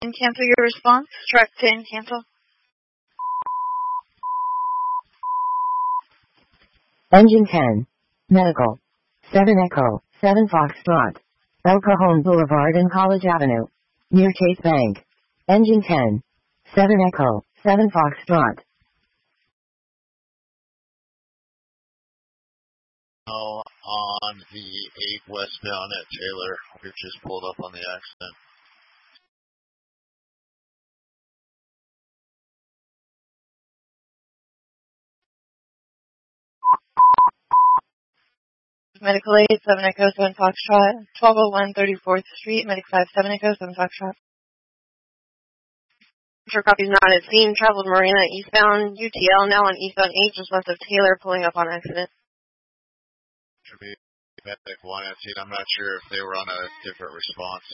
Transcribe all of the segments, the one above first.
And cancel your response. Truck 10, cancel. Engine 10. Medical. 7 Echo, 7 Foxtrot. El Cajon Boulevard and College Avenue. Near Chase Bank. Engine 10. 7 Echo, 7 Foxtrot. On the 8 westbound at Taylor. We've just pulled up on the accident. Medical aid, 7 Echo, 7 Foxtrot. 1201 34th Street, Medic 5, 7 Echo, 7 Foxtrot. Sure copies not at scene. Traveled Marina eastbound UTL, now on eastbound 8, just west of Taylor, pulling up on accident. Should be Medic 1 at scene. I'm not sure if they were on a different response.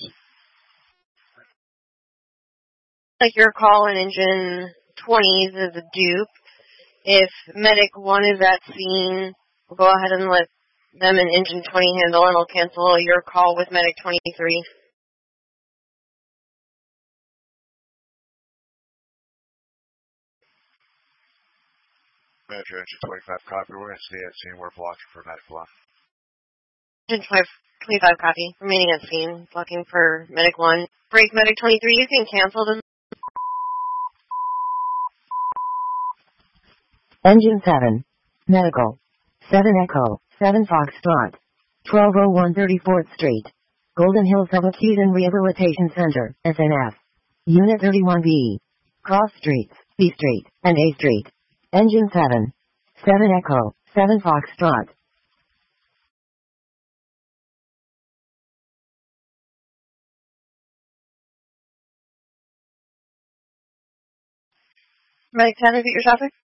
Like your call in engine 20s is a dupe. If Medic 1 is at scene, we'll go ahead and let them in engine 20 handle, and I'll cancel your call with Medic 23. Metro engine 25 copy. We're going to stay at scene. We're blocking for Medic 1. Engine 25 copy. Remaining at scene. Blocking for Medic 1. Break Medic 23. You can cancel them. Engine 7. Medical. 7 Echo, 7 Foxtrot. 1201 34th Street. Golden Hill Subacute and Rehabilitation Center, SNF. Unit 31B. Cross Streets, B Street, and A Street. Engine 7. 7 Echo, 7 Foxtrot. Medic 10, repeat your traffic.